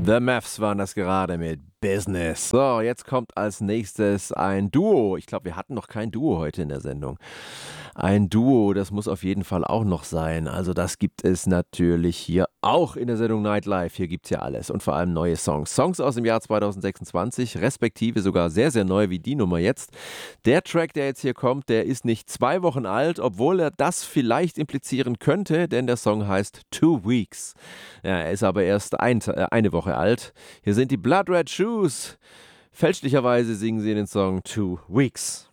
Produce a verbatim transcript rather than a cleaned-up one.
The Mavs waren das gerade mit Business. So, jetzt kommt als nächstes ein Duo. Ich glaube, wir hatten noch kein Duo heute in der Sendung. Ein Duo, das muss auf jeden Fall auch noch sein. Also das gibt es natürlich hier auch in der Sendung Nightlife. Hier gibt es ja alles und vor allem neue Songs. Songs aus dem Jahr zwanzig sechsundzwanzig, respektive sogar sehr, sehr neu wie die Nummer jetzt. Der Track, der jetzt hier kommt, der ist nicht zwei Wochen alt, obwohl er das vielleicht implizieren könnte, denn der Song heißt Two Weeks. Ja, er ist aber erst ein, äh, eine Woche alt. Hier sind die Blood Red Shoes. Fälschlicherweise singen sie den Song Two Weeks.